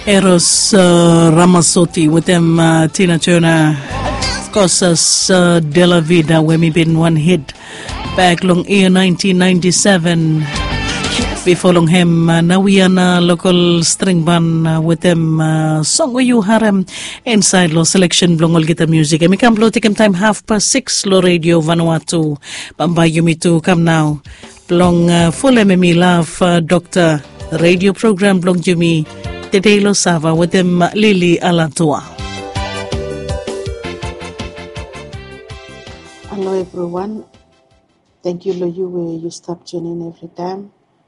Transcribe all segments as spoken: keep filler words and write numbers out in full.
Eros uh, Ramazzotti with them uh, Tina Turner Cosas uh, de la Vida when we been one hit back long year nineteen ninety-seven. Before long him uh, now we are uh, local string band uh, with them uh, song where you harem inside lo selection blong all guitar music. And we come blow take him time half past six lo radio Vanuatu. Bamba Yumi to come now. Blong uh, full M M E love uh, Doctor radio program blong Yumi. Today lo sava with them Lily Alantua. Hello everyone. Thank you lo you where you stop tuning every time.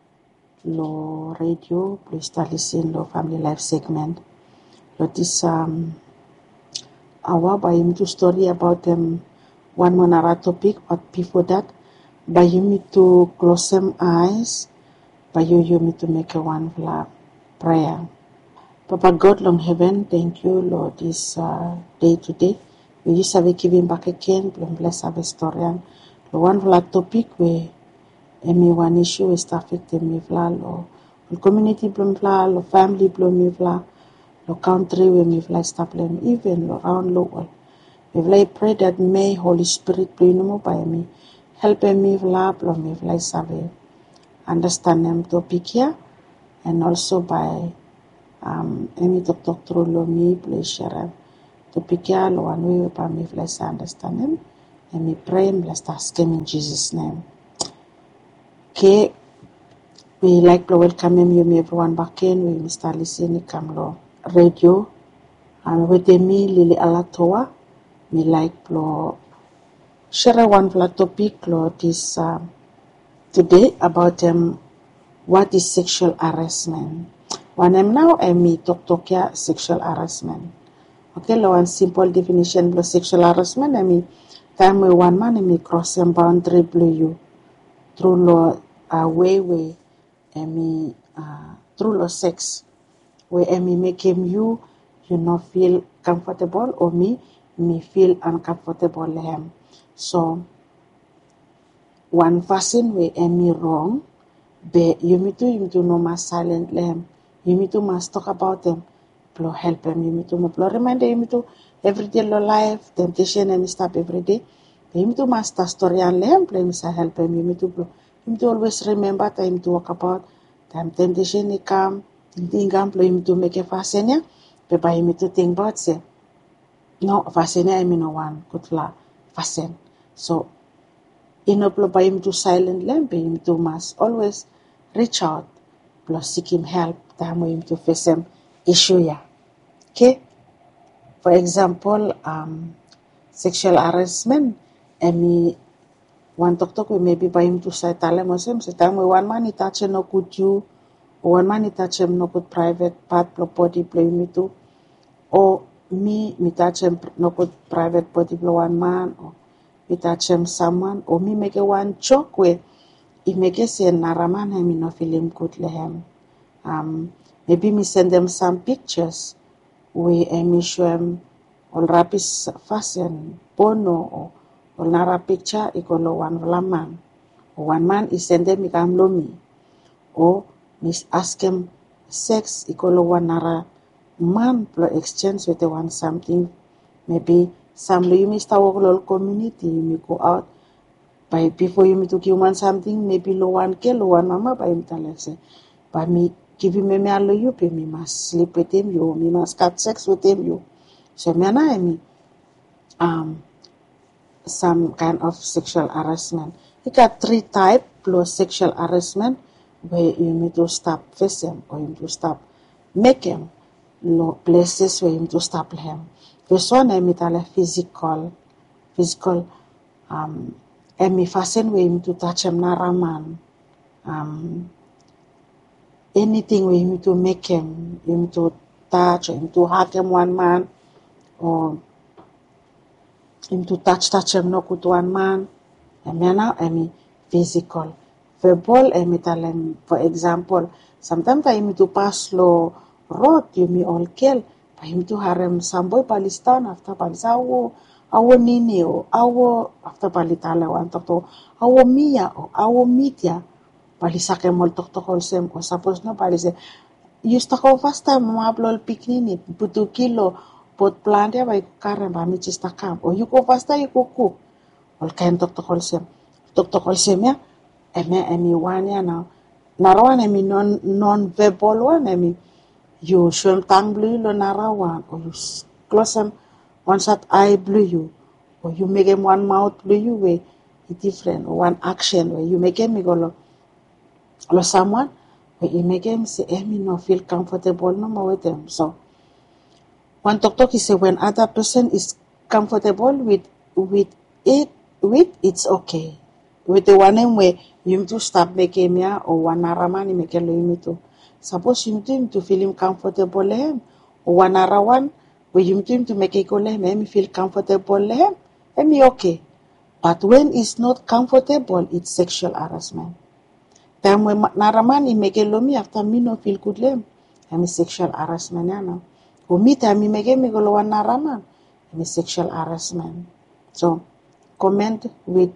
Lo radio, please start listening lo family life segment. Lo this um hour by him to story about them one monara topic, but before that, by you me to close them eyes, by you you me to make a one flag prayer. Papa God long heaven, thank you Lord this uh, day today. We just have giving back again, bless our historian. The one flag topic where any one issue is affecting me flag or community blum flag or family blum me flag or country where me flag stop them even around local. We flag pray that may Holy Spirit play no by me, help me flag blum me flag save. Understand them topic here and also by Um, emi tok tok through lo mi please share to pick ya lo one way by me bless understand him and me pray and bless ask him in Jesus name. Okay, we like to welcome him you me everyone back in we Mister listening come lo radio and with me Lily Alatoa me like lo share one flat topic lo this um, today about um what is sexual harassment. When I'm now I me talk talk ya sexual harassment. Okay, lo one simple definition of sexual harassment I mean time we one man I me cross some boundary blue you through lo uh, way way I me uh, through lo sex where I me make him you you not feel comfortable or me me feel uncomfortable him. So one person where I me wrong but you me to you to no más silent them. You need to must talk about them. Blow help them. You need to blow remind them. You need to every day lo life temptation and stop every day. You need to master story and learn. Play Mister help them. You need to blow. You need to always remember time to talk about time temptation it come. You think I'm you need to make a fashion. But by you need to think about say no fashion. I mean no one good la fashion. So in a blow by him to silent learn. You need to must always reach out. Plus seek him help. Time him to face some issue ya. Okay. For example, um, sexual harassment. Any one talk talk we maybe by him to say tell him some say time we one man he touch no good you, or one man he touch him no good private part blow body play me too, or me me touch him no good private body blow one man, or me touch him someone, or me make a one joke where he make a say naraman him no feel him good le him. Um, maybe me send them some pictures where I me show them all rapis fashion bono or all nara picture ikolo one man or one man is send them ikam lomi or miss ask him sex ikolo one nara man pro exchange with the one something maybe some you miss the whole community you may go out by before you me to give one something maybe lo one ke lo one mama by him tell say by me give him me allow you pay me must sleep with him you me must have sex with him you so me and I me um some kind of sexual harassment. You got three type plus sexual harassment where you need to stop face him or you need to stop make him no places where you need to stop him. First one I meet a physical physical um and me fasten where you need to touch him naraman um anything where you need to make him, you need to touch, you need to hug him one man, or you need to touch, touch him no good one man. And now I mean physical. Verbal, I mean tell him, for example, sometimes I need to pass slow road, you me all kill, but you need to harem some boy Palestine after Palestine, our nini, or our after Palitala, one to our Mia, or our media. Pali sa kem tok tok sem o suppose no pali se Yusta ko first time mablol piknini putu kilo pot plant ya by karen ba mi chista kam. O you ko first time you ko cook. Ol kain tok tok ol sem. Tok tok ol sem ya. Eme emi wan ya na. Narawan emi non non verbal one emi. You show him tang blue lo narawan. Or you close him one shot eye blue you. Or you make him one mouth blue you way. It's different. Or one action where you make him go lo. Lo someone. Where you make him say, emi no feel comfortable no more with them. So, one talk talk is say when other person is comfortable with with it, with it's okay. With the one name where you need to stop making me or one araman make a lo to. Suppose you need to feel him comfortable him or one arawan where you need to make a go him feel comfortable him, emi okay. But when it's not comfortable, it's sexual harassment. Time when naraman I make a lomi after me no feel good lem, emi sexual harassment ya na. O me time I make me go lo one naraman, emi sexual harassment. So comment with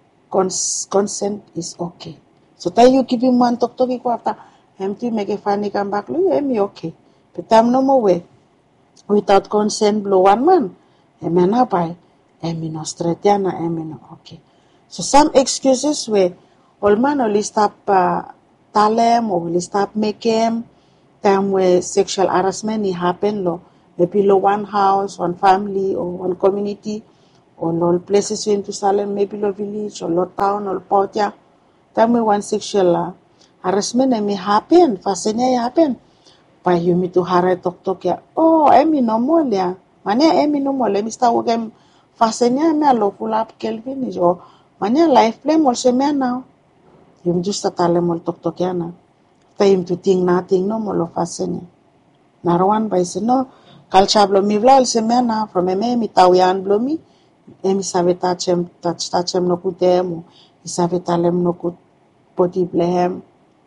cons- consent is okay. So time you give him one talk talk iko after him to make a funny come back lo emi okay. But time no more way without consent blow one man, emi na by emi no straight ya na emi no okay. So some excuses where all man only stop uh, talem or will stop making time where sexual harassment it happen lo maybe lo one house, one family or one community or lo places in to Salem, maybe lo village or lo town or portia. Time where one sexual uh, harassment it may happen, fasenya happen. But you need to hare tok tok ya. Oh, emi no more ya. Mania emi no more. Let me start working. Fasenya me lo pull up Kelvin is or mania life play more se me now. You just tatale mo tok tok ya na. Time to think nothing no more lo fasenya. Narawan by se no. Culture blo mi vla se me na from me mi tawian blo mi. Emi save tachem touch tachem no kutem. I save talem no kut poti blehem.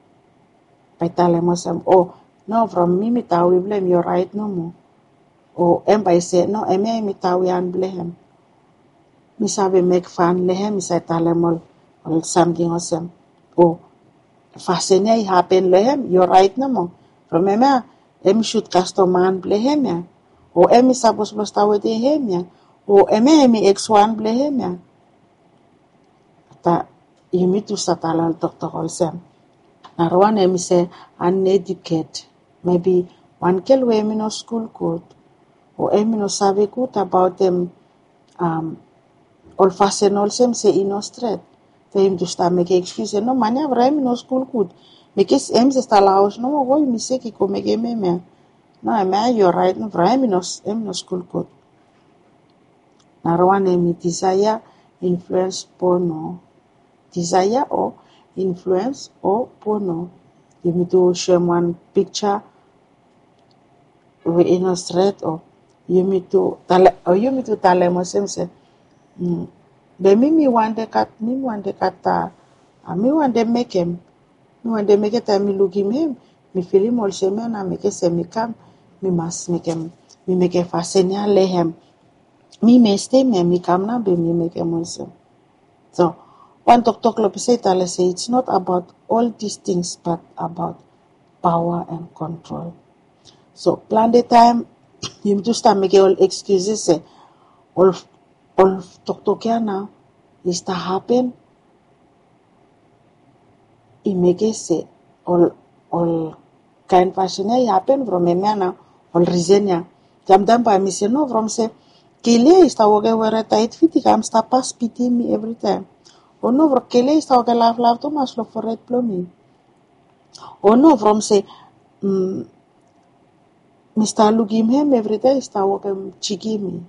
By talem mo sem oh. No, from me mi tawi blame you're right no more. O em by say no, eme mi tawi an blame. Mi sabe make fun lehem mi say talemol or something or some. O fasenya happen lehem you're right no more. From eme em should customer blame ya. O emi sabos bos tawi de hem ya. O eme mi ex one blame ya. Ta you need to satalal doctor also. Narwan emi say uneducated. Maybe one kel we emi no school code or emi no sabe good about them um all fasten all same say in no straight. They him to start make excuse no mania vra emi no school code. Make es em se sta la house no mo go mi se ki ko make me me. No emi you're right no vra emi no emi no school code. Narwan emi desire influence porno. Desire or influence or porno. You need to show one picture we illustrate or you need to tale or you need to tale mo sem se mm be mi mi wande kat mi wande kata a mi wande make him mi wande make it mi look him him mi film all se me na make se mi kam mi mas make him mi make fasenya lehem mi me stay me mi kam na be mi make him also. So one talk talk lo say tale say it's not about all these things but about power and control. So plan the time you just start making all excuses say all all talk talk ya now is to happen I make it say all all kind fashion ya happen from me now all reason ya jam jam pa mi say no from say kile is to woge were tight fit kam sta pass pity me every time or no for kile is to woge laugh laugh to mas lo for red plumbing or no from say mm Mister Lugim him every day is ta wokem chigimi.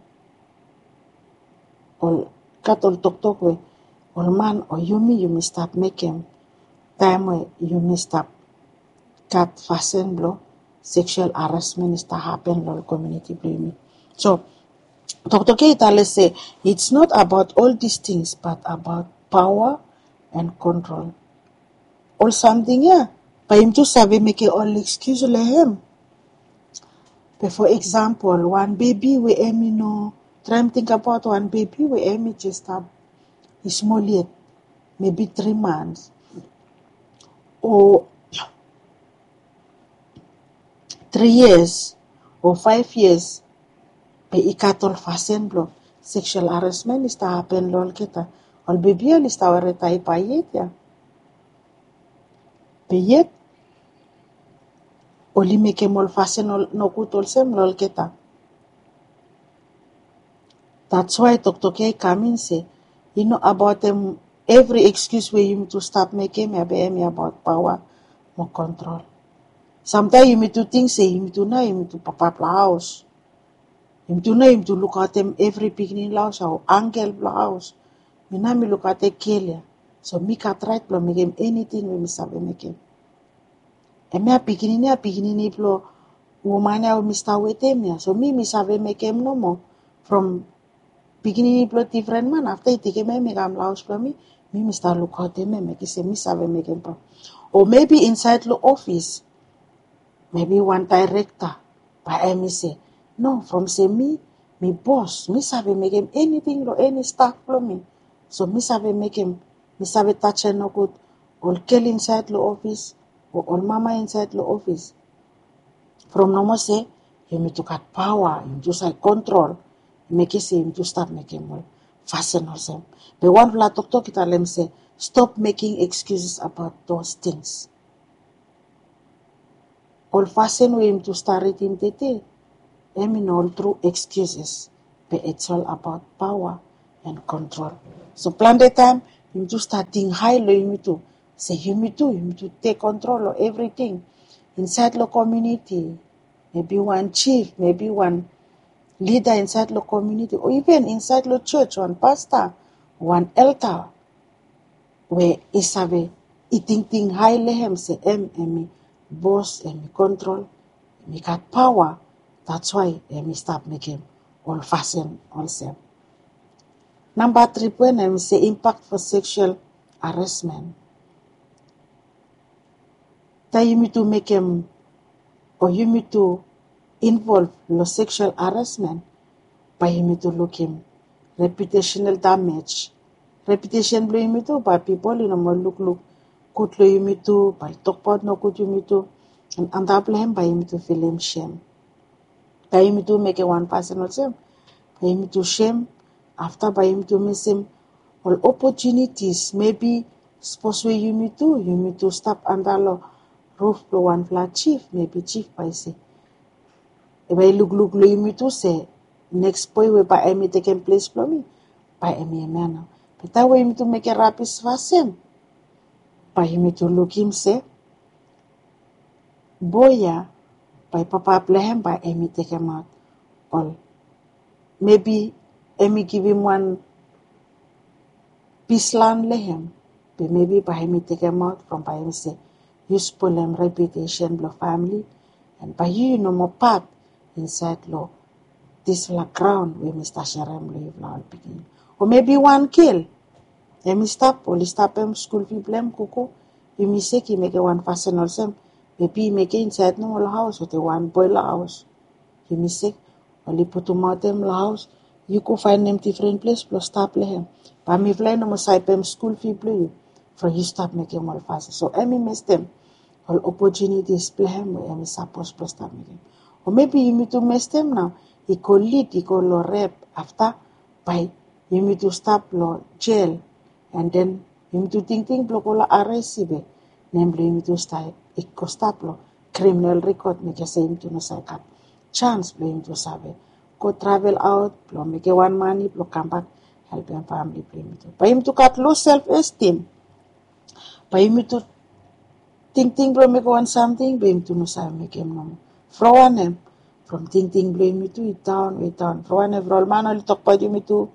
Ol katol tok tok we. Ol man or you me you me stop making time we you me stop cat fasten blow sexual harassment is to happen in community me. So tok tok itale say it's not about all these things but about power and control. Or something yeah. Pa him to sabi make all excuse le him. But for example, one baby we emi no, try to think about one baby we emi just have small yet, maybe three months. Or three years or five years pe ikatol fasen blo sexual harassment is ta happen lol kita ol bebia is ta ware tai payet ya payet oli meke mol fasen no kutol sem lol kita. That's why Toktoke come in say, you know about them every excuse where you need to stop making me be about power more control. Sometimes you need to think say you need to know you need to pop up the house. You need to know you need to look at them every beginning house or angle the house. Me na me look at the kill. So me can't right blow make him anything we me sabe make him. And me a beginning a beginning blow woman I me start with him. So me me sabe make him no more from beginning blow different man after it take me make am house for me. Me me start look at him make say me sabe make him. Or maybe inside the office. Maybe one director, but I me say, no, from say me, me boss, me sabe make him anything or any staff from me. So me sabe make him, me sabe touch no good, or kill inside the office, or all mama inside the office. From no more say, you me to cut power, you just like control, make it say, you just start making more fasten or some. But one flat talk talk it and say, stop making excuses about those things. All fasten way to start it in tete. I mean all through excuses. But it's all about power and control. So plan the time, you to start thinking high low you to say you me too, you to take control of everything. Inside the community. Maybe one chief, maybe one leader inside the community, or even inside the church, one pastor, one elder, where isabe eating thing high lehem say em emi boss emi control emi got power. That's why emi stop making all fasten all same. Number three point emi say impact for sexual harassment. That you need to make him or you need to involve the sexual harassment by you need to look him reputational damage. Reputation blow you to by people you know more look look good lo you to by talk about no good you to and and that blame by you to feel him shame. By you to make a one person or shame. By you to shame after by you to miss him all opportunities maybe suppose where you me to you me to stop under law roof blow one flat chief maybe chief by say. By look look lo you to say next boy where by me taking place for me by me a man. But that way him to make a rapid fasten. By him to look him say, boya, by papa play him by Amy take him out. All maybe Amy give him one piece land lay him. But maybe by him take him out from by him say, you spoil him reputation blow family, and by you you know more part inside law. This la ground where Mister Sharem live now begin. Or maybe one kill. Let me stop, or stop him school fee blame kuku. You me say he make a one fasten or some. Maybe he make inside no house or the one boiler house. You me say, or he put him out them house. You could find them different place plus stop him. But me fly no more side him school fee blue. For you stop making more fasten. So I me miss them. All opportunities play him where I suppose plus stop making. Or maybe you me to miss them now. He could lead, he could law rep after by you need to stop law jail and then you need to think think block all arrest be namely you need to start it could stop law criminal record make a same to no second chance blame to sabe go travel out blow make a one money blow come back help your family blame to by him to cut low self esteem by him to think think blow make one something blame to no sabe make him no for one name from ting ting blame me to it down, it down. For one every all man only talk about you me to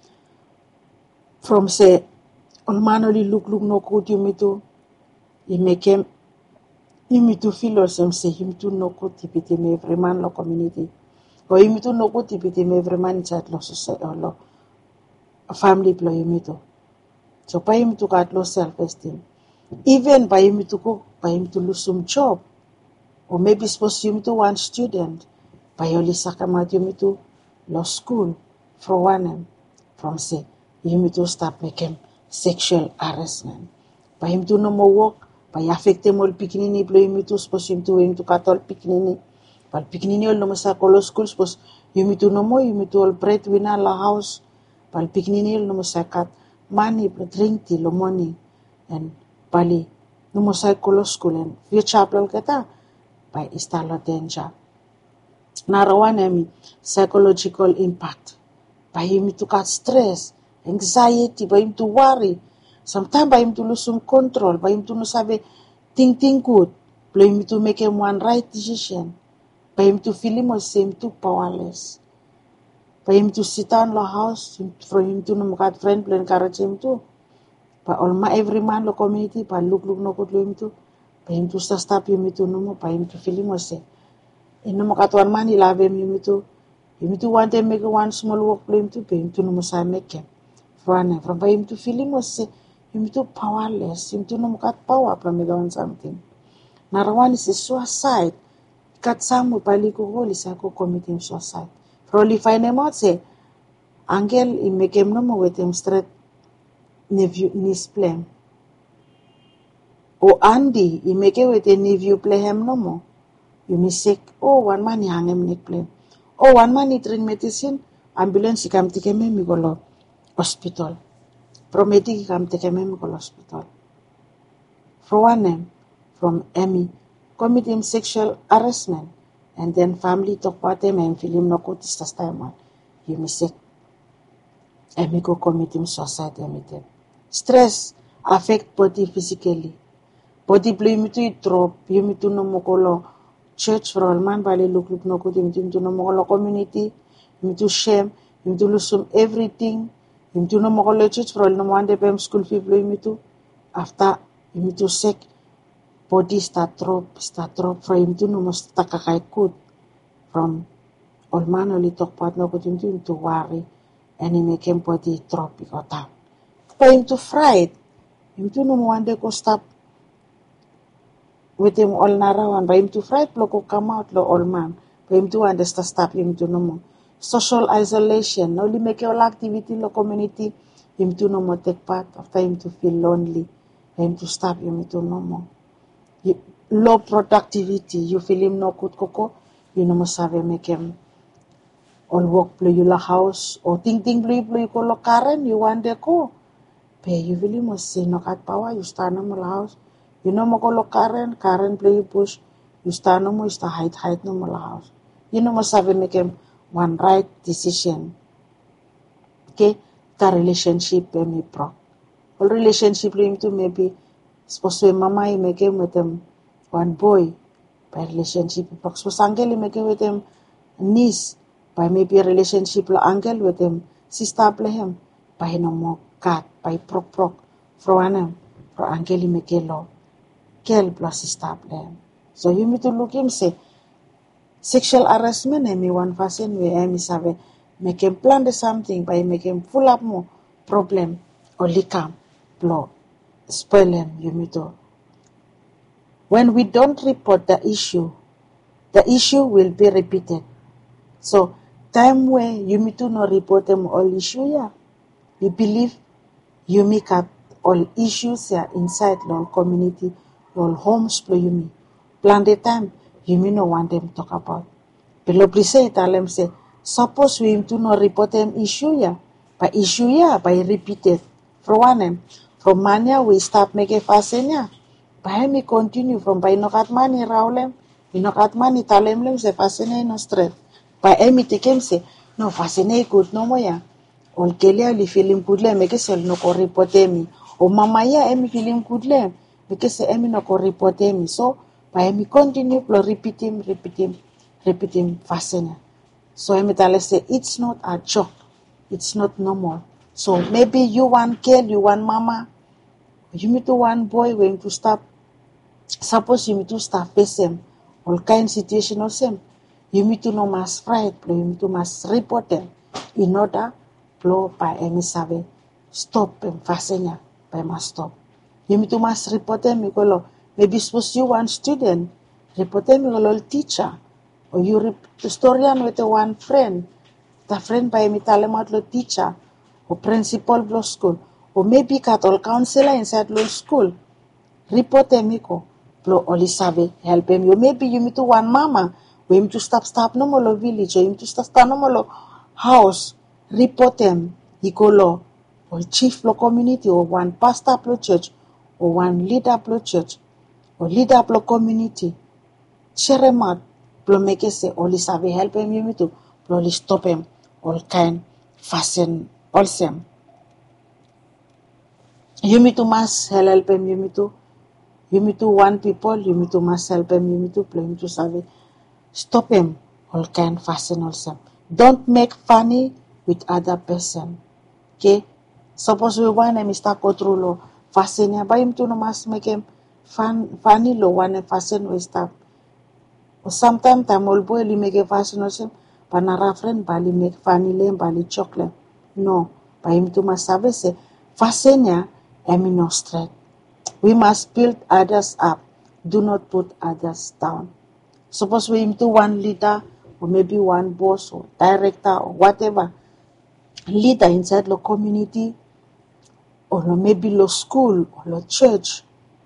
from say all man only look look no good you me to you make him you me to feel or some say him to no good tipiti me every man lo community. Or you me to no good tipiti me every man inside lo society or lo a family blow you me to. So by him to got low self esteem. Even by him to go by him to lose some job. Or maybe suppose you me to one student. By only sakamat you me to law school for one from say you me to start making sexual harassment. By him to no more work, by affect them all pikinini blow you me to suppose him to him to cut all pikinini. Pal piknini ol no sa kolo schools pos yumitu no mo yumitu ol breadwinner la house. Pal piknini ol no sa kat money pla drink ti lo money and pali no sa kolo school and future plal kata by istalo danger. Narawan emi psychological impact. By him to cut stress, anxiety, by him to worry. Sometimes by him to lose some control, by him to not have think think good, by him to make him one right decision, by him to feel him same too powerless. By him to sit down the house, for him to no got friend plan encourage him to. By all my every man lo community, by look look no good him to, by him to stop him to no more, by him to feel him say. In no makatuan man he love him him to. Him to want to make one small work for him to pay him to no more make him. From from by him to feel him say him to powerless, him to no more got power from make on something. Narawan is a suicide. Kat samu pali ko holi sa ko commit him suicide. Probably find him out say angel he make him no more with him straight nephew niece play. O Andy he make it with a nephew play him no more. You miss sick. Oh, one man he hang him neck plane. Oh, one man he train medicine. Ambulance he come take him me go hospital. Promedic he come take him me go hospital. For one name, from Emmy, commit him sexual harassment. And then family talk about him and feel him no good this time one. You miss sick. Emmy go commit him suicide Emmy then. Stress affect body physically. Body play me to it drop. You me to no more church for all man bali look look no good him to no more community him to shame him to lose some everything him to no more church for all no one day pay school fee blow him to after him to sick body start drop start drop for him to no more start kakai good from all man only talk about no good him to him to worry and he make him body drop because that for him to fright him to no more one day go stop with him all narawan, by him to fright lo ko come out lo all man, by him to understand stop him to no more. Social isolation, no only make all activity lo community, him to no more take part, after him to feel lonely, by him to stop him to no more. You, low productivity, you feel him no good koko, you no more save make him all work play you la house, or ting ting play play you ko lo Karen, you want de ko. Pay you feel him say no got power, you stand no more house. You know mo lo Karen, Karen play you push, you stand no more, you start hide hide no more house. You know must have make him one right decision. Okay, the relationship be me pro. All relationship him to maybe supposed to mama he make him with him one boy by relationship. Supposed angel he make him with him niece by maybe a relationship lo angel with him sister play him by no more cat by proc proc for him for angel he make lo. Girl plus sister them. So you need to look him say sexual harassment and me one person where I miss have make him plan the something by make him full up more problem or likam blow spoil him you need to. When we don't report the issue, the issue will be repeated. So time where you need to not report them all issue yeah. We believe you make up all issues yeah inside the community. All homes play you me. Plan the time, you may no want them talk about. Pero please say tell them say, suppose we to no report them issue ya. By issue ya, by repeated. For one them, from mania we stop making fasten ya. By me continue from by no got money raulem, we no got money tell them say fasten no straight. By me take him say, no fasten good no more ya. On kelia li feeling good le make sell no ko report me. O mama ya emi feeling good le. Because emi no ko report him so by me continue to repeat him repeat him repeat him fasten so emi tell say it's not a joke it's not normal so maybe you want girl you want mama you need to one boy when to stop suppose you need to stop face him all kind situation or same you need to know must fright you need to must report them in order blow by emi save stop him fasten by must stop. You need to must report them because maybe suppose you one student, report them because teacher, or you rep- historian with a one friend, the friend by me tell them out lo teacher, or principal of school, or maybe cat or counselor inside lo school. Report them iko, lo oli sabe help him. You maybe you need to one mama, We him to stop stop no more lo village, or him to stop stop no more lo house, report them, he go lo, or chief lo community, or one pastor lo church, or one leader lo church, or leader lo community. Share mat, lo make say, or li save help him, you to, lo li stop him, all kind, fasten, all same. You me to mass help him, you me to, you me to one people, you me to mass help him, you me to play him to save. Stop him, all kind, fasten, all same. Don't make funny with other person. Okay? Suppose we want him start go through lo fasten ya, but him to no mas make him fun, funny lo want him fasten we stop. Or sometimes time old boy li make a fasten or same, but na friend bali make funny lem bali chocolate. No, but him to must have say fasten ya, emi no straight. We must build others up. Do not put others down. Suppose we him to one leader, or maybe one boss or director or whatever, leader inside the community, or maybe the school or the church,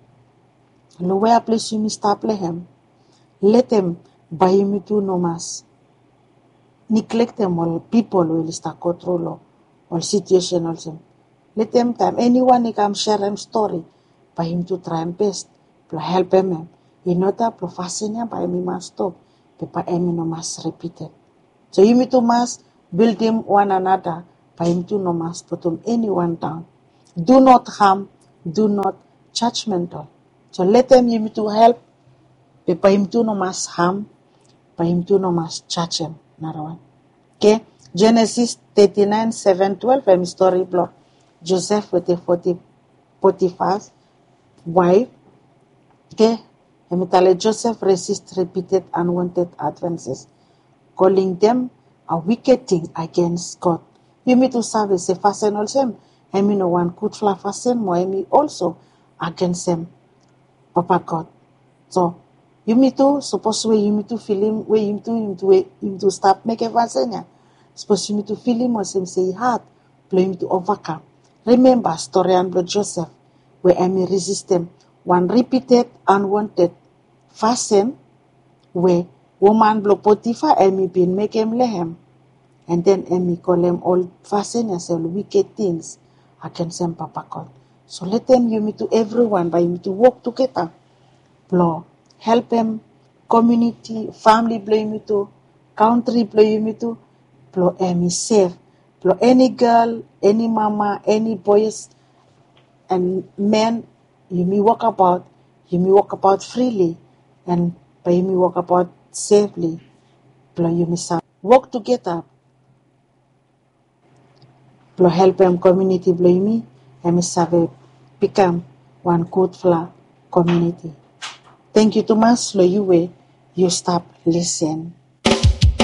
and where place you may start him, let them buy him to no mass. Neglect them all people will start control or situation also. Let them time anyone they come share him story, by him to try him best, to help him. In order to fasten by him must stop. But him no must repeat it. So you need to must build him one another, by him to no must put him anyone down. Do not harm, do not judgmental. So let them you need to help, but by him to no must harm, by him to no must judge him. Another one. Okay? Genesis thirty-nine, seven, twelve, and story block. Joseph with the forty, Potiphar's wife. Okay? And Joseph resist repeated unwanted advances, calling them a wicked thing against God. You mean to serve as a fasten also, I mean no one could fly fasten more, I mean also against them, Papa God. So you mean to suppose we you mean to feel him, we him to him to him to stop make a fasten. Suppose you mean to feel him or him say hard, play him to overcome. Remember story and blood Joseph, where I mean resist them. One repeated unwanted fasten where woman blow Potiphar Emi bin make him lehem. And then Emi call them all fasten yourself wicked things against them Papa God. So let them you me to everyone by you to work together. Blow help them community, family blow you me to, country blow you me to, blow Emi safe. Blow any girl, any mama, any boys and men you may walk about, you may walk about freely, and by you may walk about safely. Blow you may work together. Blow help them community blow you me, and may serve become one good flower community. Thank you, Thomas. Blow you way, you stop listen.